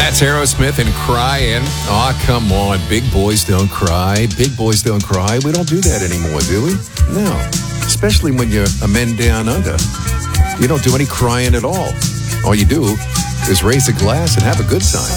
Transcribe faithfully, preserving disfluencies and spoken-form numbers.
That's Aerosmith and Crying. Aw, oh, come on. Big boys don't cry. Big boys don't cry. We don't do that anymore, do we? No. Especially when you're a men down under. You don't do any crying at all. All you do is raise a glass and have a good time.